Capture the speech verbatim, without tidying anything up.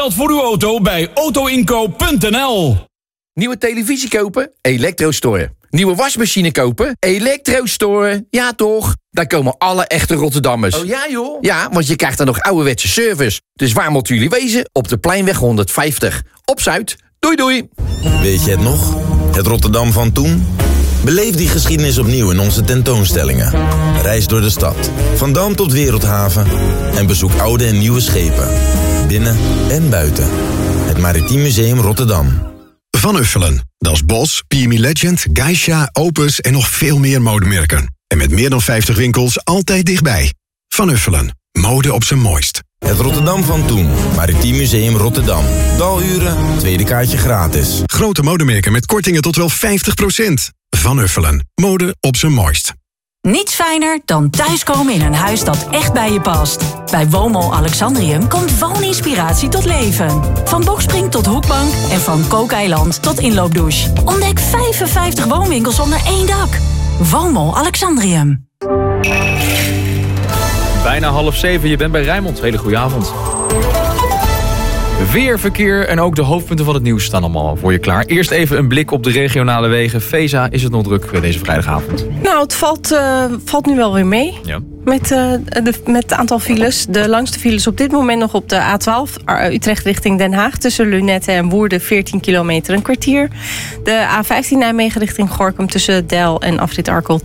Geld voor uw auto bij autoinkoop punt n l. Nieuwe televisie kopen? Elektrostore. Nieuwe wasmachine kopen? Elektrostore. Ja toch? Daar komen alle echte Rotterdammers. Oh ja joh? Ja, want je krijgt dan nog ouderwetse service. Dus waar moeten jullie wezen? Op de Pleinweg honderdvijftig. Op Zuid. Doei doei. Weet je het nog? Het Rotterdam van toen? Beleef die geschiedenis opnieuw in onze tentoonstellingen. Reis door de stad, van Dam tot Wereldhaven. En bezoek oude en nieuwe schepen. Binnen en buiten. Het Maritiem Museum Rotterdam. Van Uffelen. Dat is Bos, P M E Legend, Geisha, Opus en nog veel meer modemerken. En met meer dan vijftig winkels altijd dichtbij. Van Uffelen. Mode op zijn mooist. Het Rotterdam van toen. Maritiem Museum Rotterdam. Daluren, tweede kaartje gratis. Grote modemerken met kortingen tot wel vijftig procent. Van Uffelen. Mode op zijn mooist. Niets fijner dan thuiskomen in een huis dat echt bij je past. Bij Woonmol Alexandrium komt wooninspiratie tot leven. Van bokspring tot hoekbank en van kookeiland tot inloopdouche. Ontdek vijfenvijftig woonwinkels onder één dak. Woonmol Alexandrium. Bijna half zeven, je bent bij Rijnmond. Hele goede avond. Weer, verkeer en ook de hoofdpunten van het nieuws staan allemaal voor je klaar. Eerst even een blik op de regionale wegen. Veza, is het nog druk deze vrijdagavond? Nou, het valt, uh, valt nu wel weer mee. Ja. Met, uh, de, met het aantal files. De langste files op dit moment nog op de A twaalf. Utrecht richting Den Haag. Tussen Lunetten en Woerden veertien kilometer een kwartier. De A vijftien Nijmegen richting Gorinchem tussen Del en Afrit Arkel